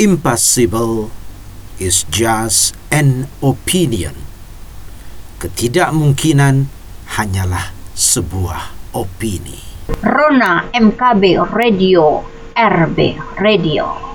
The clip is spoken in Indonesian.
Impossible is just an opinion. Ketidakmungkinan hanyalah sebuah opini. Rona MKB Radio, RB Radio.